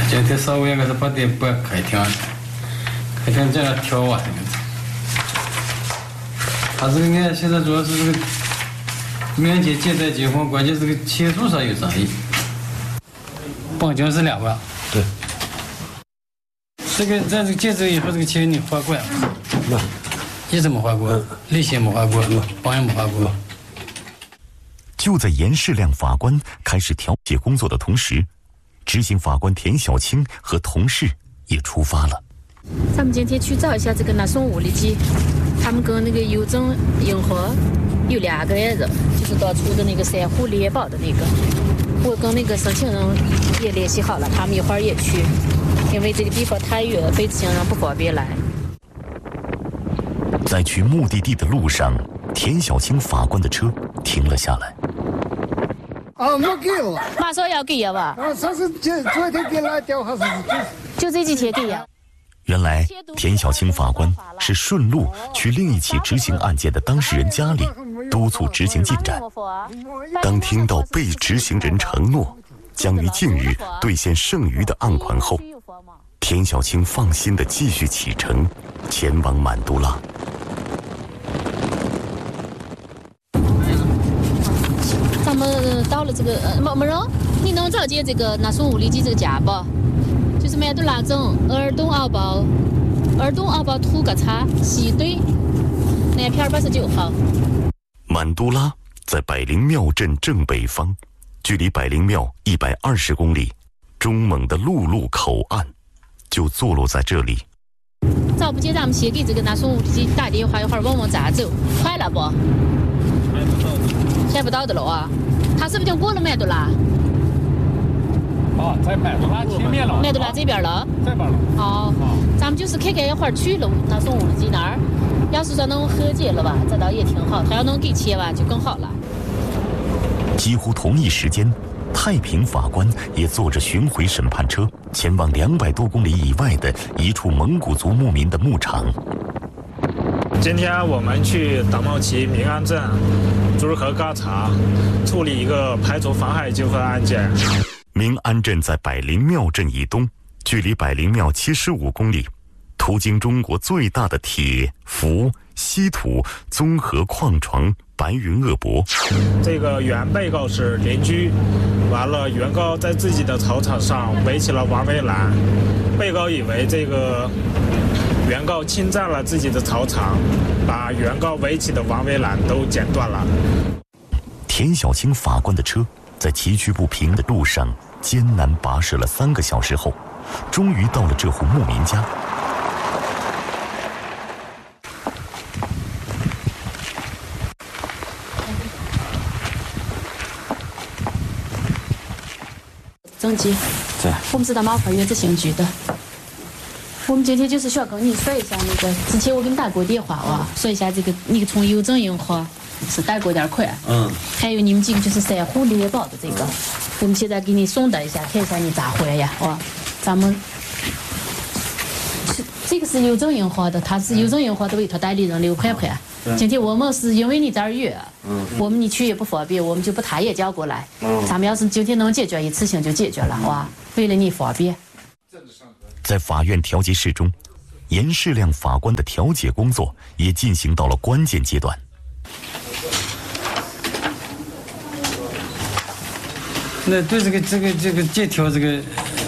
今天稍微应该是8点半开庭，开庭这样调啊，这个。他这个案现在主要是这个民间借贷结婚，关键是这个起诉上有争议。绑金是2万。 对。 这个在这个借走以后，这个钱你还过？ 没。 一直没还过，利息没还过，绑也没还过。 就在严世亮法官开始调解工作的同时，执行法官田小青和同事也出发了。 咱们今天去找一下这个南宋物理局，他们跟那个邮政银行有2个案子，就是当初的那个3户联保的那个，我跟那个申请人也联系好了，他们一会儿也去，因为这个地方太远，被执行人不方便来。 在去目的地的路上，田小青法官的车停了下来。 我给了， 马上要给呀吧？ 上次昨天给了电话是就这几天给呀。 原来田小青法官是顺路去另一起执行案件的当事人家里督促执行进展。当听到被执行人承诺将于近日兑现剩余的案款后，田小青放心地继续启程前往满都拉。 咱们到了这个某人，你能找见这个南宋物理局这个家不？就是满都拉镇尔东二包土个叉西队南片89号。 满都拉在百灵庙镇正北方，距离百灵庙120公里，中蒙的陆路口岸就坐落在这里。 找不见，咱们先给这个南宋物理局打电话，一会儿问问咋走，快了不？看不到的了啊！他是不是就过了满都拉？ 在满都拉前面了。 满都拉这边了。 这边了。 好，咱们就是看看一会儿去了南宋物理局那儿，要是说能和解了吧，这倒也挺好。他要能给钱吧，就更好了。 几乎同一时间，太平法官也坐着巡回审判车前往200多公里以外的一处蒙古族牧民的牧场。 今天我们去达茂旗民安镇朱日河嘎查处理一个排除妨害纠纷案件。 民安镇在百灵庙镇以东，距离百灵庙75公里，途经中国最大的铁、氟、稀土综合矿床白云鄂博。 这个原被告是邻居，完了原告在自己的草场上围起了王围栏，被告以为这个原告侵占了自己的草场，把原告围起的王围栏都剪断了。 田小青法官的车在崎岖不平的路上艰难跋涉了3个小时后，终于到了这户牧民家。 郑记， 在。 我们是到马花园执行局的。我们今天就是想跟你说一下那个，之前我给你打过电话啊，说一下这个你从邮政银行是贷过点款，还有你们几个就是3户联保的这个，我们现在给你送达一下，看一下你咋还呀？咱们这个是邮政银行的，他是邮政银行的委托代理人刘宽宽。今天我们是因为你这儿远，我们你去也不方便，我们就把他也叫过来。咱们要是今天能解决一次性就解决了，为了你方便。 在法院调解室中，严世亮法官的调解工作也进行到了关键阶段。 那对这个借条这个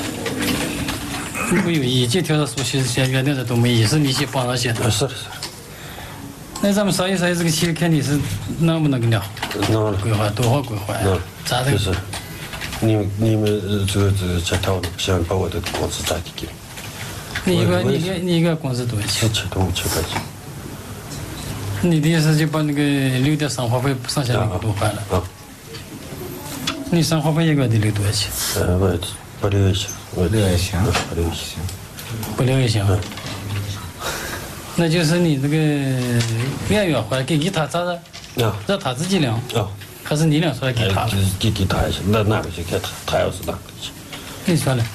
如果有异议，借条的书其实先原定的都没异议，是你去帮上写的。 是的。 那咱们商议商议这个钱，看你是能不能给了？ 能规划多少规划呀？咋的？ 就是你们这个这条想把我的工资咋的给？ 你一个工资多少钱 ？7块钱。 你的意思就把那个留点生活费剩下那个都还了？你生活费一个得留多少钱？ 我不留也行， 不留也行，不留也行。那就是你这个按月还给他咋的？让他自己领？还是你领出来给他？ 给他一些，那哪个去看他要是哪个去？ 你说了。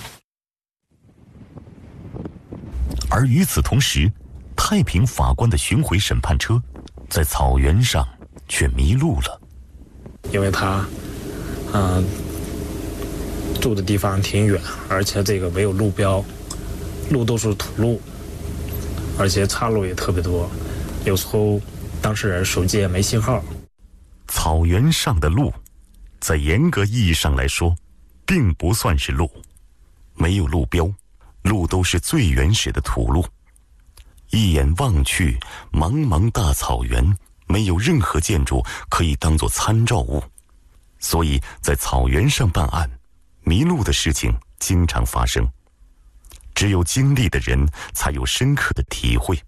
而与此同时，太平法官的巡回审判车在草原上却迷路了。 因为他住的地方挺远，而且这个没有路标，路都是土路，而且岔路也特别多，有时候当事人手机也没信号。 草原上的路，在严格意义上来说，并不算是路，没有路标，路都是最原始的土路。一眼望去，茫茫大草原，没有任何建筑可以当作参照物，所以在草原上办案，迷路的事情经常发生。只有经历的人才有深刻的体会。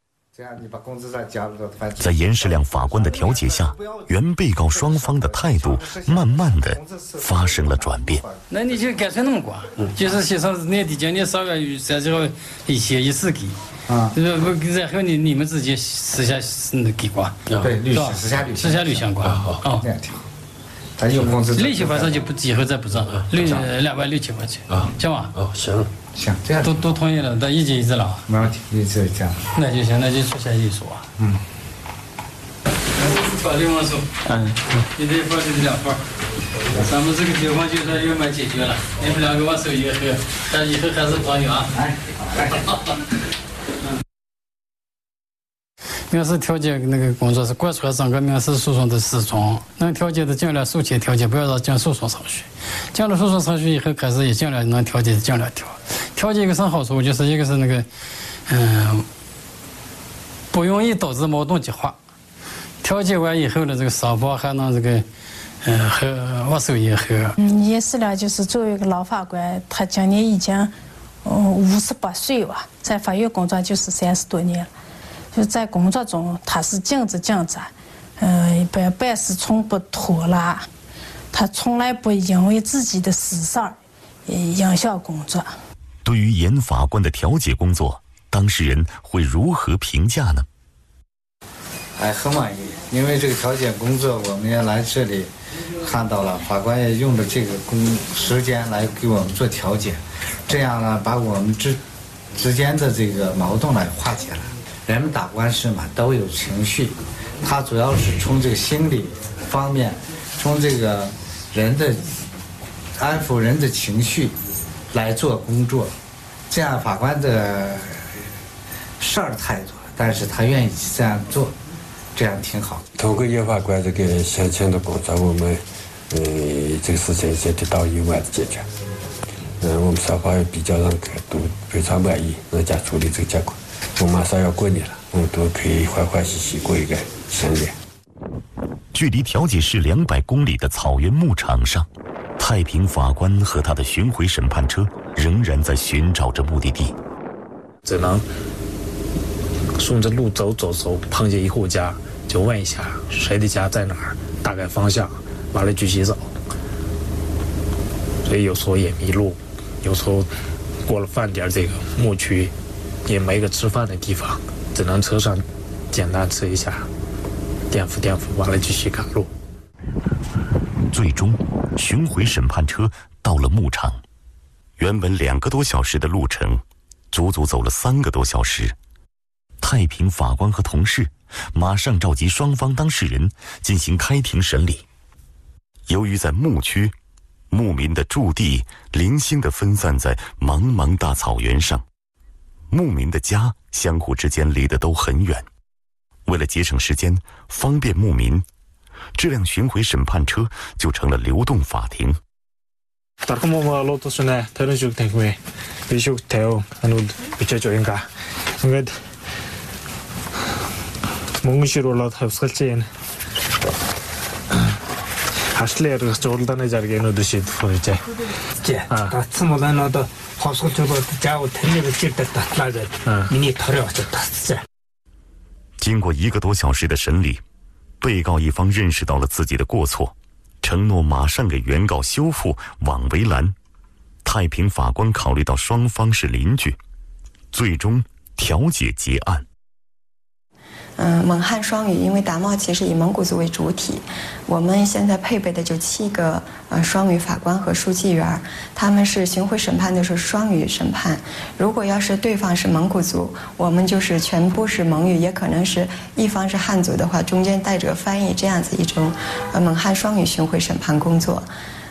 在严世亮法官的调解下，原被告双方的态度慢慢的发生了转变。 那你就干脆那么管，就是协商内地今年3月30号协议书给，然后你们自己私下给管， 对，律师私下履行管， 这样挺好。咱有工资， 利息反正就不以后再不涨，26000块钱，行吧？ 行，这样都同意了，都一致了， 没问题，一致这样。 那就行，那就出现一说。法律网手，你得法律的2份，咱们这个地方就算圆满解决了，你们2个往手一合，但以后还是朋友啊。民事调解那个工作是贯穿整个民事诉讼的始终，能调解的尽量速且调解，不要让进诉讼程序。进了诉讼程序以后，开始也尽量能调解尽量调。调解一个什么好处？就是一个是那个，不容易导致矛盾激化。调解完以后呢，这个双方还能这个，和握手言和。 严世亮就是作为一个老法官，他今年已经58岁了，在法院工作就是30多年了。就在工作中，他是尽职尽责，办事从不拖拉，他从来不因为自己的私事儿影响工作。 对于严法官的调解工作，当事人会如何评价呢？ 很满意，因为这个调解工作，我们也来这里看到了，法官也用了这个时间来给我们做调解，这样呢，把我们之间的这个矛盾来化解了。人们打官司嘛，都有情绪，他主要是从这个心理方面，从这个人的安抚人的情绪来做工作，这样法官的事儿太多，但是他愿意这样做，这样挺好。 通过严法官这个先前的工作，我们这个事情先得到意外的解决。我们双方也比较认可，都非常满意人家处理这个结果。我马上要过年了，我们都可以欢欢喜喜过一个新年。 距离调解室200公里的草原牧场上，太平法官和他的巡回审判车仍然在寻找着目的地。 只能顺着路走，碰见一户家就问一下谁的家在哪儿，大概方向，完了继续走。所以有时候也迷路，有时候过了饭点这个牧区也没个吃饭的地方，只能车上简单吃一下，垫付，完了继续赶路。 最终，巡回审判车到了牧场，原本2个多小时的路程，足足走了3个多小时。太平法官和同事马上召集双方当事人进行开庭审理。由于在牧区，牧民的驻地零星地分散在茫茫大草原上，牧民的家相互之间离得都很远。为了节省时间，方便牧民，这辆巡回审判车就成了流动法庭。经过1个多小时的审理，被告一方认识到了自己的过错，承诺马上给原告修复网围栏。太平法官考虑到双方是邻居，最终调解结案。 蒙汉双语，因为达茂其实以蒙古族为主体，我们现在配备的就7个双语法官和书记员，他们是巡回审判的时候双语审判。如果要是对方是蒙古族，我们就是全部是蒙语，也可能是一方是汉族的话，中间带着翻译，这样子一种蒙汉双语巡回审判工作。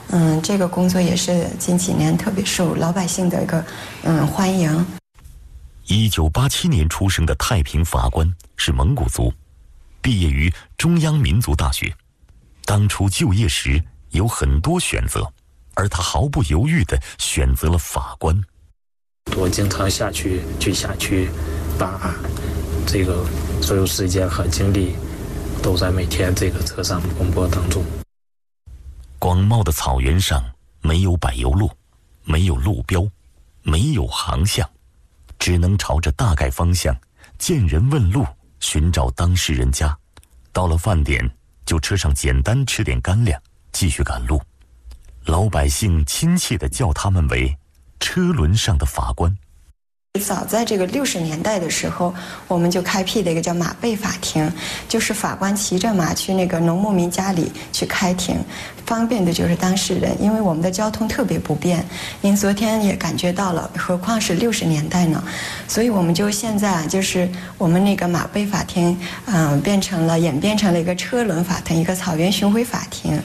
这个工作也是近几年特别受老百姓的一个欢迎。 1987年出生的太平法官是蒙古族，毕业于中央民族大学。当初就业时有很多选择，而他毫不犹豫地选择了法官。 我经常下区把这个所有时间和精力都在每天这个车上工作当中。 广袤的草原上没有柏油路，没有路标，没有航向，只能朝着大概方向见人问路，寻找当事人家。到了饭点就车上简单吃点干粮，继续赶路。老百姓亲切地叫他们为车轮上的法官。 早在这个60年代的时候，我们就开辟了一个叫马背法庭，就是法官骑着马去那个农牧民家里去开庭，方便的就是当事人，因为我们的交通特别不便。您昨天也感觉到了，何况是60年代呢？所以我们就现在就是我们那个马背法庭，演变成了一个车轮法庭，一个草原巡回法庭。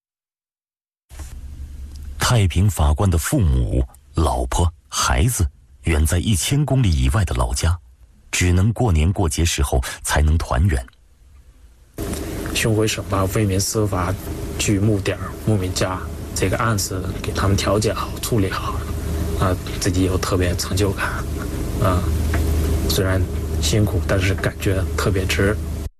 太平法官的父母、老婆、孩子远在1000公里以外的老家，只能过年过节时候才能团圆。 巡回审把为民司法去牧民家这个案子给他们调解好、处理好，自己有特别成就感，虽然辛苦，但是感觉特别值。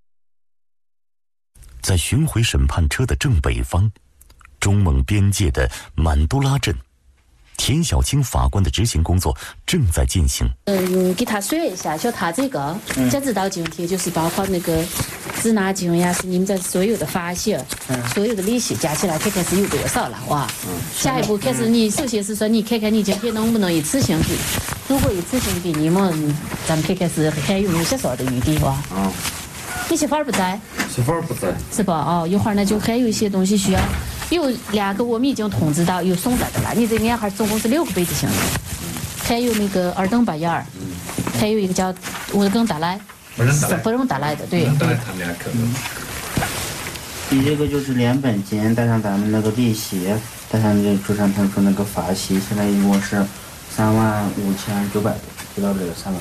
在巡回审判车的正北方，中蒙边界的满都拉镇，田小青法官的执行工作正在进行。 给他说一下，就他这个截止到今天，就是包括那个滞纳金呀，是你们这所有的发现，所有的利息加起来，看看是有多少了哇？下一步开始，你首先是说，你看看你今天能不能一次性给？如果一次性给你们，咱们看看是还有没有些少的余地哇？你媳妇儿不在？ 媳妇儿不在。 是吧？哦，一会儿呢就还有一些东西需要。有2个我们已经通知到有送来的了，你这眼还总共是6个杯子型的，还有那个2等8眼儿，还有一个叫5更达赖，不用达赖的，对。 你这个就是连本金带上咱们那个利息，带上这朱山腾说那个罚息，现在一共是35900多，知道这个36000。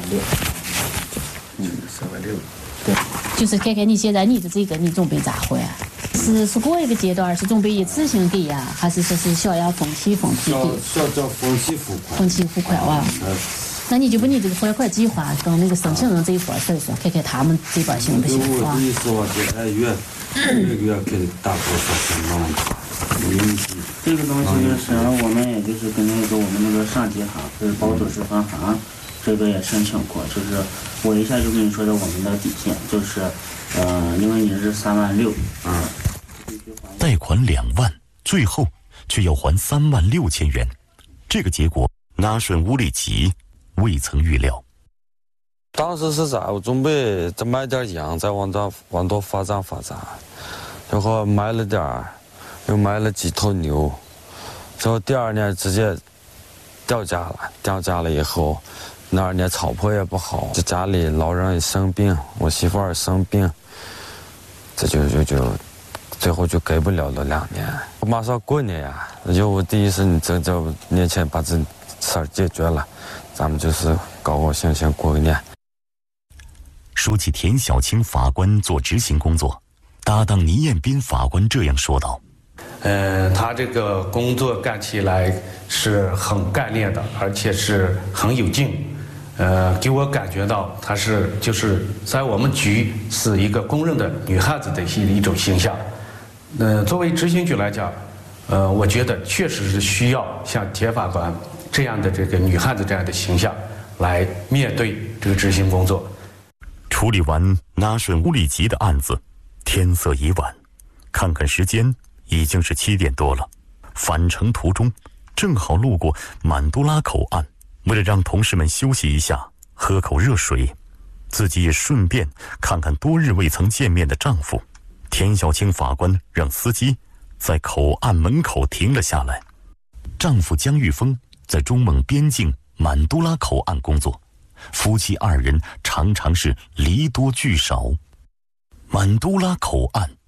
36000。 对，就是看看你现在你的这个你准备咋回啊？是过一个阶段，是准备一次性给呀，还是说是想要分期给？ 想叫分期付款。 分期付款哇。那你就把你这个还款计划跟那个申请人这一块说一说，看看他们这边行不行啊？ 我的意思我这按月每个月给大多少钱呢？ 这个东西就是我们也就是跟那个我们那个上级行，就是包组织分行，这个也申请过，就是我一下就跟你说的我们的底线就是，因为你是36000啊。 贷款2万，最后却要还36000元，这个结果纳顺乌里吉未曾预料。 当时是啥？我准备再买点羊，再往多发展，然后买了点儿，又买了几头牛，然后第2年直接掉价了以后，那2年草坡也不好，这家里老人也生病，我媳妇儿生病，这就最后就给不了了2年。马上过年呀，我第一是你这年前把这事儿解决了，咱们就是高高兴兴过个年。 说起田小青法官做执行工作，搭档倪彦斌法官这样说道： 他这个工作干起来是很干练的，而且是很有劲。给我感觉到她就是在我们局是一个公认的女汉子的一种形象。作为执行局来讲，我觉得确实是需要像田法官这样的这个女汉子这样的形象来面对这个执行工作。 处理完纳顺乌里吉的案子，天色已晚，看看时间，已经是7点多了。返程途中，正好路过满都拉口岸，为了让同事们休息一下，喝口热水，自己也顺便看看多日未曾见面的丈夫。田小青法官让司机在口岸门口停了下来。丈夫姜玉峰在中蒙边境满都拉口岸工作，夫妻2人常常是离多聚少。满都拉口岸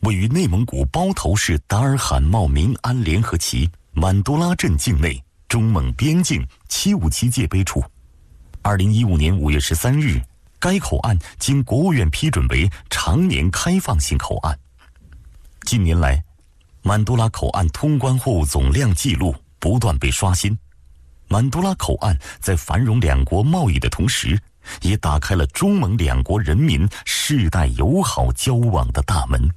位于内蒙古包头市达尔罕茂民安联合旗满多拉镇境内中蒙边境757界碑处，2015年5月13日，该口岸经国务院批准为常年开放性口岸。近年来，满多拉口岸通关货物总量记录不断被刷新。满多拉口岸在繁荣两国贸易的同时，也打开了中蒙两国人民世代友好交往的大门。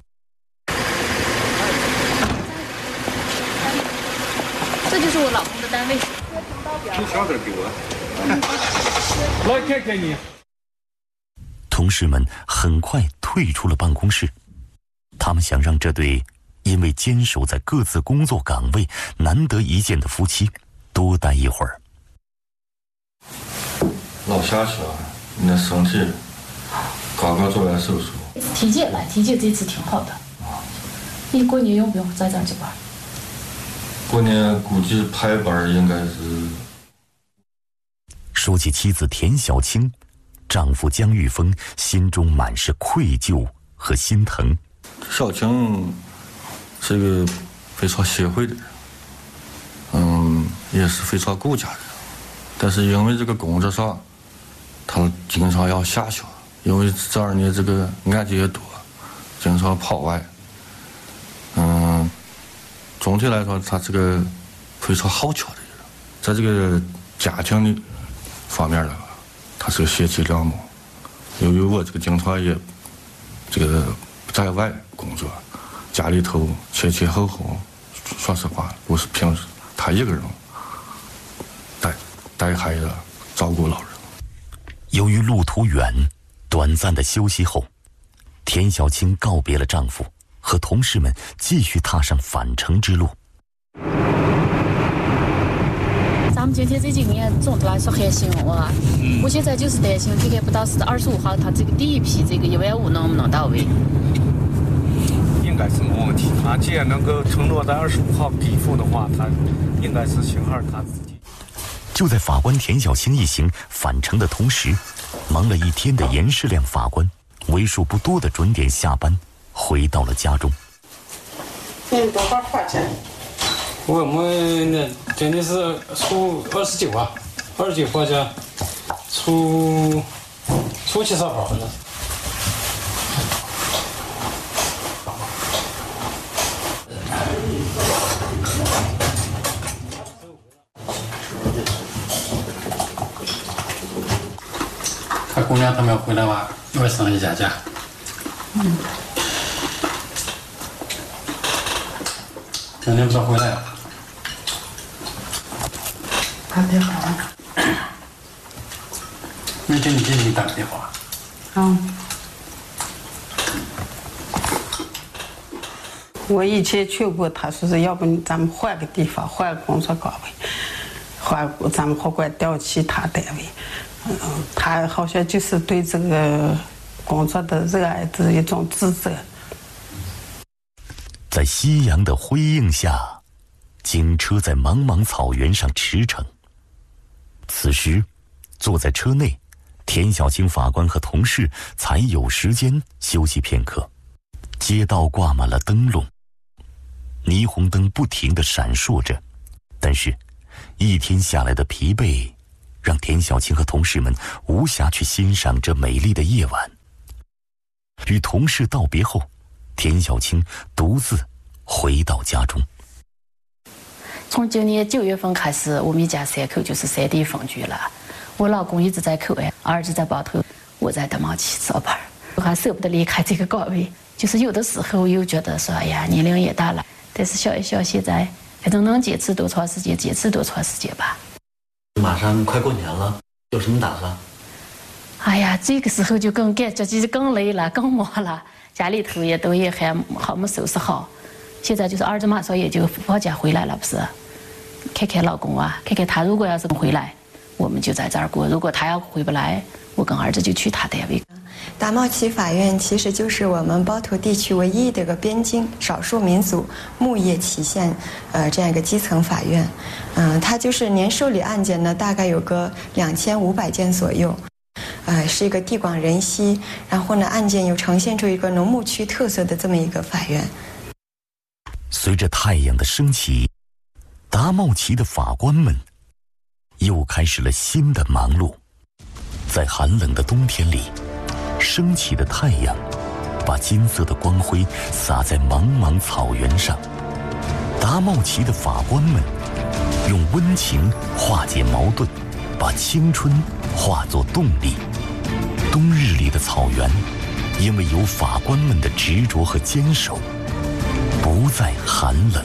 这就是我老公的单位。 你小点给我，来看看你。 同事们很快退出了办公室，他们想让这对因为坚守在各自工作岗位难得一见的夫妻多待一会儿。 老夏去了，你的身体刚刚做完手术。 体检来，体检这次挺好的。你过年用不用在这儿去玩？ 过年估计排班应该是。 说起妻子田小青，丈夫姜玉峰心中满是愧疚和心疼。 小青是一个非常协会的人，也是非常顾家的人，但是因为这个工作上，他经常要下乡，因为这2年这个案件也多，经常跑外。总体来说，他是个非常好巧的人，在这个家庭的方面呢，他是个贤妻良母。由于我这个经常也这个在外工作，家里头前前后后，说实话，我是平时他一个人带孩子，照顾老人。 由于路途远，短暂的休息后，田小青告别了丈夫，和同事们继续踏上返程之路。 咱们今天这几年总的来说还行哇，我现在就是担心，看看不到25号，他这个第一批这个15000能不能到位？ 应该是没问题。他既然能够承诺在25号给付的话，他应该是星号他自己。 就在法官田小青一行返程的同时，忙了一天的严世亮法官为数不多的准点下班，回到了家中。 你多少块钱？我们那今天是初29啊，29或者初7少号的。看姑娘他们回来吧，我上一下家。今天不回来了。打电话。没给你姐姐打电话。 我以前去过，他说是要不咱们换个地方，换个工作岗位，咱们或管调其他单位。他好像就是对这个工作的热爱的一种自责。 在夕阳的辉映下，警车在茫茫草原上驰骋。此时，坐在车内，田小青法官和同事才有时间休息片刻。街道挂满了灯笼，霓虹灯不停地闪烁着，但是，一天下来的疲惫，让田小青和同事们无暇去欣赏这美丽的夜晚。与同事道别后，田小青独自回到家中。 从今年9月份开始，我们一家3口就是3地分居了。我老公一直在口岸，儿子在包头，我在大茂旗上班，我还舍不得离开这个岗位。就是有的时候又觉得说，哎呀，年龄也大了，但是想一想，现在反正能坚持多长时间，坚持多长时间吧。 马上快过年了，有什么打算？ 哎呀，这个时候就更感觉就是更累了，更忙了，家里头也还好没收拾好。现在就是儿子马上也就放假回来了，不是？看看老公啊，看看他如果要是回来，我们就在这儿过；如果他要回不来，我跟儿子就去他单位。 达茂旗法院其实就是我们包头地区唯一的一个边境少数民族牧业旗县，这样一个基层法院。它就是年受理案件呢，大概有个2500件左右。 是一个地广人稀，然后呢，案件又呈现出一个农牧区特色的这么一个法院。 随着太阳的升起，达茂旗的法官们又开始了新的忙碌。在寒冷的冬天里，升起的太阳把金色的光辉洒在茫茫草原上。达茂旗的法官们用温情化解矛盾，把青春化作动力。冬日里的草原，因为有法官们的执着和坚守，不再寒冷。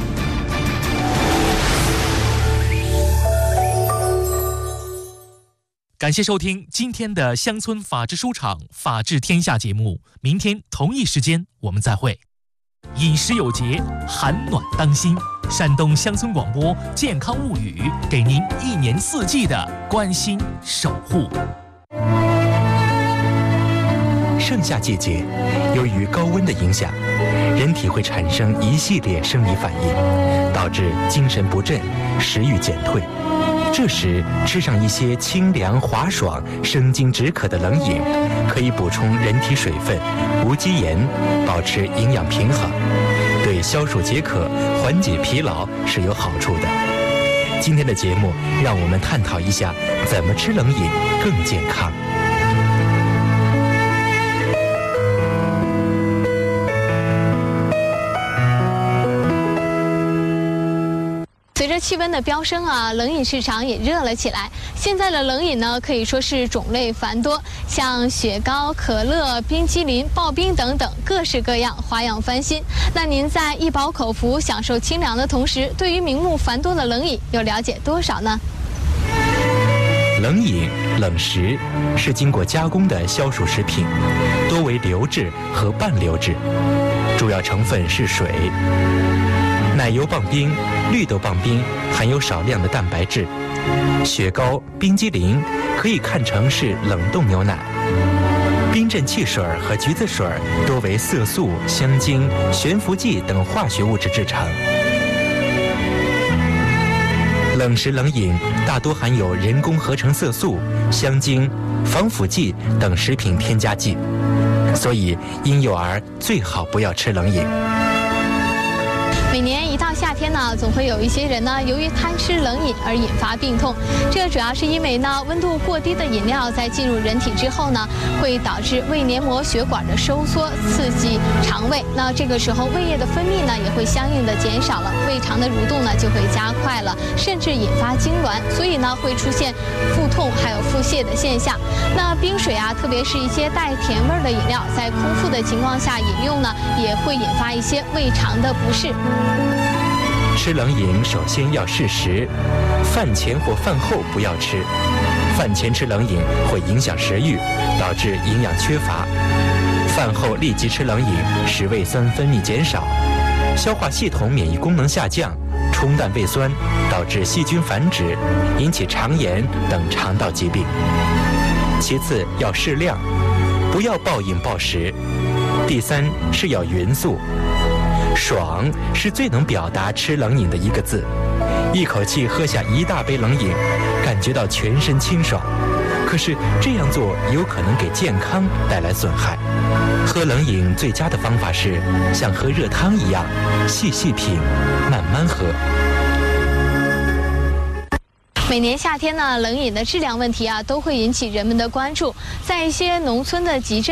感谢收听今天的乡村法制书场法治天下节目，明天同一时间我们再会。饮食有节，寒暖当心。山东乡村广播健康物语，给您一年四季的关心守护。 盛夏季节，由于高温的影响，人体会产生一系列生理反应，导致精神不振、食欲减退。这时吃上一些清凉滑爽、生津止渴的冷饮，可以补充人体水分、无机盐，保持营养平衡，对消暑解渴、缓解疲劳是有好处的。今天的节目让我们探讨一下怎么吃冷饮更健康。 随着气温的飙升啊，冷饮市场也热了起来。现在的冷饮呢，可以说是种类繁多，像雪糕、可乐、冰激凌、刨冰等等，各式各样，花样翻新。那您在一饱口福、享受清凉的同时，对于名目繁多的冷饮又了解多少呢？ 冷饮、冷食是经过加工的消暑食品，多为流质和半流质，主要成分是水。奶油棒冰、绿豆棒冰含有少量的蛋白质，雪糕、冰激凌可以看成是冷冻牛奶，冰镇汽水和橘子水多为色素、香精、悬浮剂等化学物质制成。冷食冷饮大多含有人工合成色素、香精、防腐剂等食品添加剂，所以婴幼儿最好不要吃冷饮。 每年一到夏天呢，总会有一些人呢，由于贪吃冷饮而引发病痛。这主要是因为呢，温度过低的饮料在进入人体之后呢，会导致胃黏膜血管的收缩，刺激肠胃。那这个时候胃液的分泌呢，也会相应的减少了，胃肠的蠕动呢就会加快了，甚至引发痉挛，所以呢会出现腹痛还有腹泻的现象。那冰水啊，特别是一些带甜味的饮料，在空腹的情况下饮用呢，也会引发一些胃肠的不适。 吃冷饮首先要适时，饭前或饭后不要吃。饭前吃冷饮会影响食欲，导致营养缺乏；饭后立即吃冷饮，使胃酸分泌减少，消化系统免疫功能下降，冲淡胃酸，导致细菌繁殖，引起肠炎等肠道疾病。其次要适量，不要暴饮暴食。第三是要匀速。爽是最能表达吃冷饮的一个字，一口气喝下一大杯冷饮，感觉到全身清爽。可是这样做有可能给健康带来损害。喝冷饮最佳的方法是像喝热汤一样，细细品，慢慢喝。 每年夏天呢，冷饮的质量问题啊，都会引起人们的关注。在一些农村的集镇